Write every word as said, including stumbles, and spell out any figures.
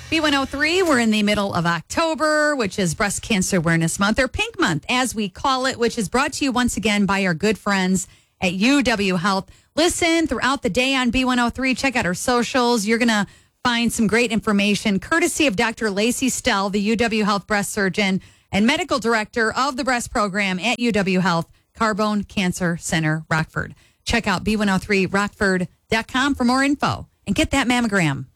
B one oh three, we're in the middle of October, which is Breast Cancer Awareness Month, or Pink Month, as we call it, which is brought to you once again by our good friends at U W Health. Listen throughout the day on B one oh three. Check out our socials. You're going to find some great information, courtesy of Doctor Lacey Stell, the U W Health breast surgeon and medical director of the breast program at U W Health, Carbone Cancer Center, Rockford. Check out B one oh three rockford dot com for more info and get that mammogram.